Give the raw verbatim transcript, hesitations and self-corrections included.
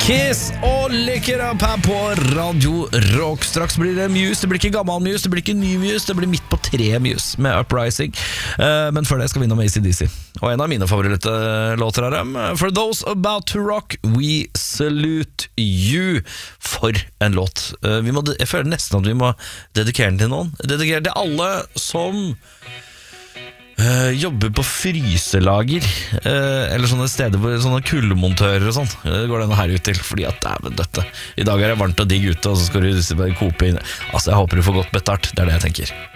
Kiss og Lick It Up her på Radio Rock. Straks blir det Muse, det blir ikke gammel Muse, det blir ikke ny Muse, det blir midt på tre Muse med Uprising. uh, Men før det skal vi innom A C D C. Og en av mine favorittlåter av dem, For Those About To Rock, We Salute You. For en låt. uh, vi må, Jeg føler nesten at vi må dedikere den til noen. Dedikere den til alle som Uh, jobber på fryselager, uh, eller sånne steder hvor sånne kuldemontører og sånn, uh, går denne her ut til, fordi at dæven døtte, i dag er det varmt og digg ute, og så skal du kope inn. Altså, jeg håper du får godt betalt, det er det jeg tenker.